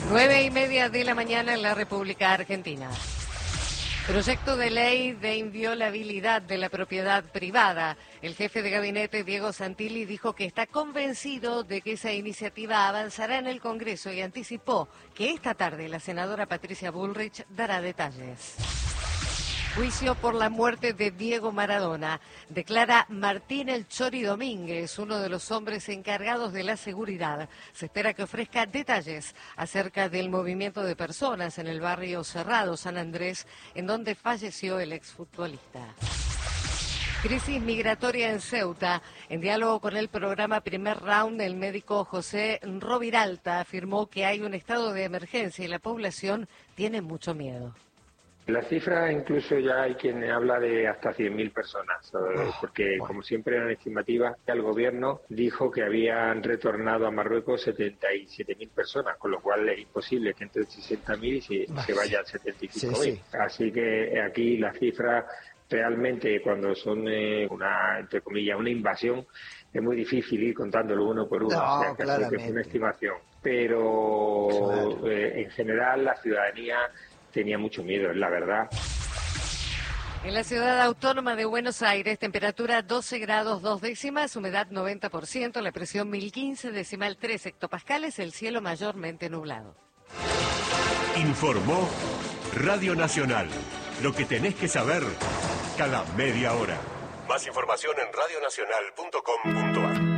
9:30 de la mañana en la República Argentina. Proyecto de ley de inviolabilidad de la propiedad privada. El jefe de gabinete, Diego Santilli, dijo que está convencido de que esa iniciativa avanzará en el Congreso y anticipó que esta tarde la senadora Patricia Bullrich dará detalles. Juicio por la muerte de Diego Maradona. Declara Martín El Chori Domínguez, uno de los hombres encargados de la seguridad. Se espera que ofrezca detalles acerca del movimiento de personas en el barrio Cerrado, San Andrés, en donde falleció el exfutbolista. Crisis migratoria en Ceuta. En diálogo con el programa Primer Round, el médico José Roviralta afirmó que hay un estado de emergencia y la población tiene mucho miedo. La cifra, incluso ya hay quien habla de hasta 100.000 personas, porque como siempre eran estimativas, el gobierno dijo que habían retornado a Marruecos 77.000 personas, con lo cual es imposible que entre 60.000 y se vayan 75.000. Sí. Así que aquí la cifra realmente, cuando son entre comillas, una invasión, es muy difícil ir contándolo uno por uno, o sea, que es una estimación. Pero en general la ciudadanía tenía mucho miedo, es la verdad. En la ciudad autónoma de Buenos Aires, temperatura 12 grados 2 décimas, humedad 90%, la presión 1015,3 hectopascales, el cielo mayormente nublado. Informó Radio Nacional. Lo que tenés que saber cada media hora. Más información en radionacional.com.ar.